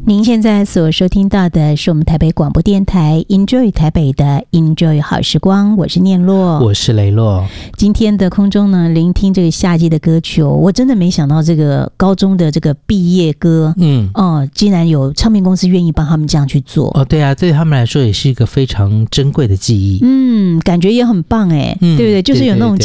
您现在所收听到的是我们台北广播电台 Enjoy 台北的 Enjoy 好时光，我是念洛， 我是雷洛。 今天的空中呢，聆听这个夏季的歌曲我真的没想到这个高中的这个毕业歌，竟然有唱片公司愿意帮他们这样去做。 对啊，对他们来说也是一个非常珍贵的记忆。 感觉也很棒对不对？就是有那种